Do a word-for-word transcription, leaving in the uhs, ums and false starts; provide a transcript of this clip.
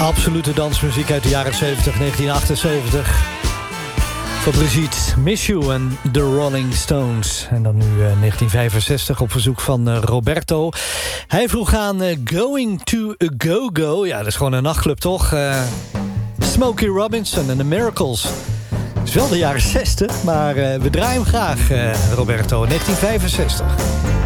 Absolute dansmuziek uit de jaren zeventig, negentien achtenzeventig. Voor Brigitte, Miss You en The Rolling Stones. En dan nu uh, negentien vijfenzestig op verzoek van uh, Roberto. Hij vroeg aan uh, Going to a Go-Go. Ja, dat is gewoon een nachtclub, toch? Uh, Smokey Robinson en The Miracles. Het is wel de jaren zestig, maar uh, we draaien hem graag, uh, Roberto. negentien vijfenzestig.